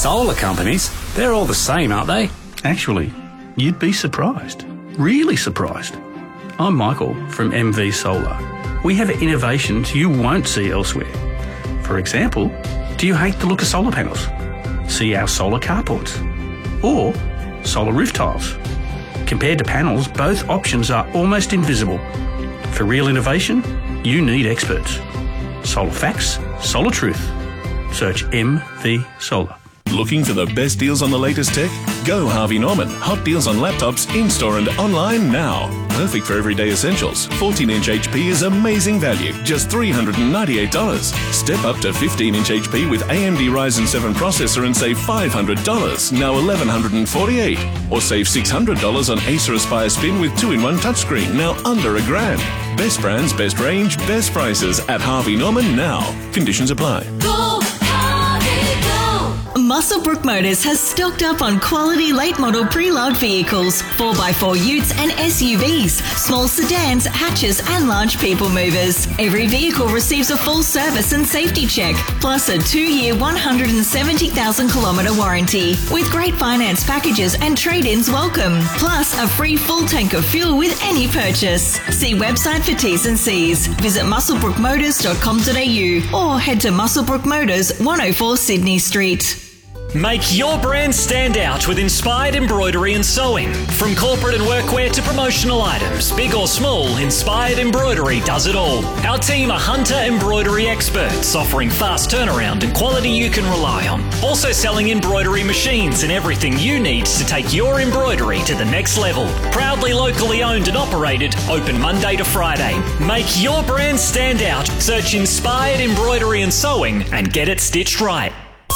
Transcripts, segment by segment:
solar companies, they're all the same, aren't they? Actually, you'd be surprised. Really surprised. I'm Michael from MV Solar. We have innovations you won't see elsewhere. For example, do you hate the look of solar panels? See our solar carports? Or solar roof tiles? Compared to panels, both options are almost invisible. For real innovation, you need experts. Solar facts, solar truth. Search MV Solar. Looking for the best deals on the latest tech? Go Harvey Norman. Hot deals on laptops in-store and online now. Perfect for everyday essentials. 14-inch HP is amazing value, just $398. Step up to 15-inch HP with AMD Ryzen 7 processor and save $500, now $1,148. Or save $600 on Acer Aspire Spin with 2-in-1 touchscreen, now under $1,000. Best brands, best range, best prices at Harvey Norman now. Conditions apply. Go Harvey, go! Muswellbrook Motors has stocked up on quality late model pre-loved vehicles, 4x4 utes and SUVs, small sedans, hatches and large people movers. Every vehicle receives a full service and safety check, plus a 2-year 170,000 kilometre warranty, with great finance packages and trade-ins welcome, plus a free full tank of fuel with any purchase. See website for T's and C's. Visit muswellbrookmotors.com.au or head to Muswellbrook Motors, 104 Sydney Street. Make your brand stand out with inspired embroidery and sewing. From corporate and workwear to promotional items, big or small, Inspired Embroidery does it all. Our team are Hunter embroidery experts, offering fast turnaround and quality you can rely on. Also selling embroidery machines and everything you need to take your embroidery to the next level. Proudly locally owned and operated, open Monday to Friday. Make your brand stand out. Search Inspired Embroidery and Sewing and get it stitched right.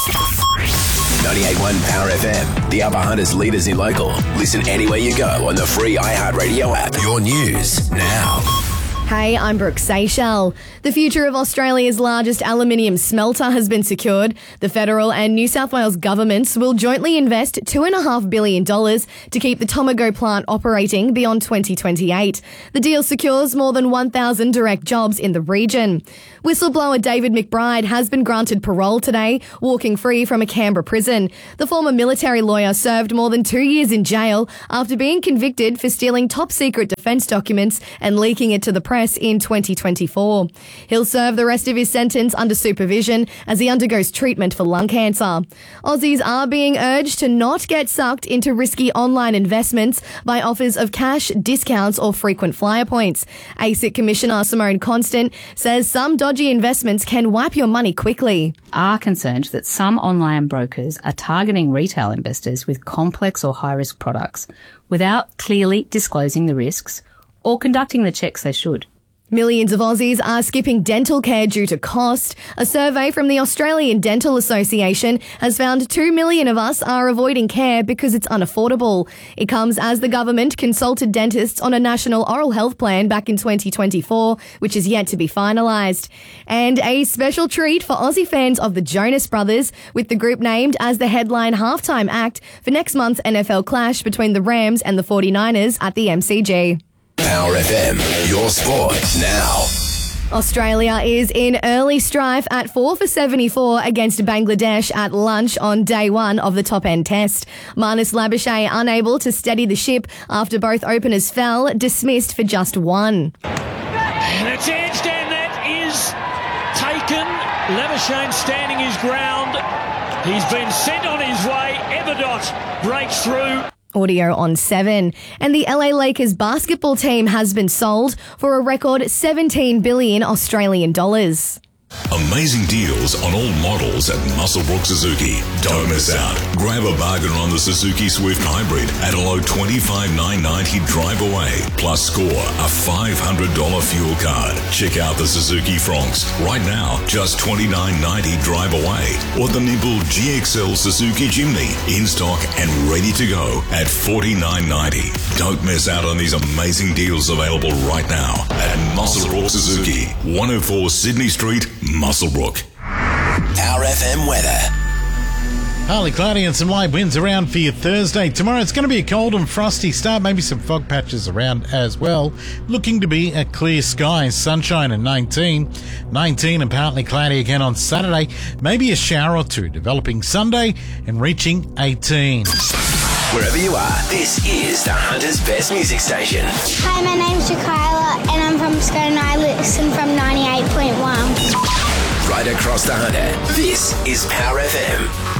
98.1 Power FM, the Upper Hunters leaders in local. Listen anywhere you go on the free iHeartRadio app. Your news now. Hey, I'm Brooke Seychelles. The future of Australia's largest aluminium smelter has been secured. The federal and New South Wales governments will jointly invest $2.5 billion to keep the Tomago plant operating beyond 2028. The deal secures more than 1,000 direct jobs in the region. Whistleblower David McBride has been granted parole today, walking free from a Canberra prison. The former military lawyer served more than 2 years in jail after being convicted for stealing top-secret defence documents and leaking it to the press in 2024. He'll serve the rest of his sentence under supervision as he undergoes treatment for lung cancer. Aussies are being urged to not get sucked into risky online investments by offers of cash, discounts or frequent flyer points. ASIC Commissioner Simone Constant says some dodgy investments can wipe your money quickly. Are concerned that some online brokers are targeting retail investors with complex or high-risk products without clearly disclosing the risks or conducting the checks they should. Millions of Aussies are skipping dental care due to cost. A survey from the Australian Dental Association has found 2 million of us are avoiding care because it's unaffordable. It comes as the government consulted dentists on a national oral health plan back in 2024, which is yet to be finalised. And a special treat for Aussie fans of the Jonas Brothers, with the group named as the headline halftime act for next month's NFL clash between the Rams and the 49ers at the MCG. Power FM, your sport now. Australia is in early strife at 4 for 74 against Bangladesh at lunch on day one of the top-end test. Marnus Labuschagne unable to steady the ship after both openers fell, dismissed for just one. And it's edged and that is taken. Labuschagne standing his ground. He's been sent on his way. Everdot breaks through. Audio on 7. And the LA Lakers basketball team has been sold for a record 17 billion Australian dollars. Amazing deals on all models at Muswellbrook Suzuki. Don't miss out. Grab a bargain on the Suzuki Swift Hybrid at a low $25,990 drive away. Plus score a $500 fuel card. Check out the Suzuki Fronx right now, just $29.90 drive away. Or the nimble GXL Suzuki Jimny in stock and ready to go at $49.90. Don't miss out on these amazing deals available right now at Muswellbrook Suzuki, 104 Sydney Street, Muswellbrook. Power FM weather. Partly cloudy and some light winds around for your Thursday. Tomorrow it's going to be a cold and frosty start, maybe some fog patches around as well. Looking to be a clear sky, sunshine at 19 and partly cloudy again on Saturday. Maybe a shower or two, developing Sunday and reaching 18. Wherever you are, this is the Hunter's Best Music Station. Hi, my name's Jakayla and I'm from Scone. I listen from 98.1. Right across the Hunter, this is Power FM.